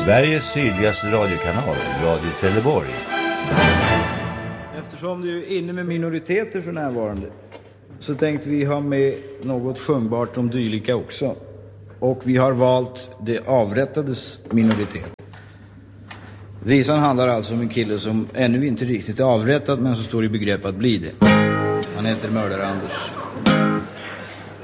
Sveriges sydligaste radiokanal, Radio Trelleborg. Eftersom du är inne med minoriteter för närvarande så tänkte vi ha med något sjungbart om dylika också. Och vi har valt det avrättades minoritet. Visan handlar alltså om en kille som ännu inte riktigt är avrättad men som står i begrepp att bli det. Han heter Mördar Anders.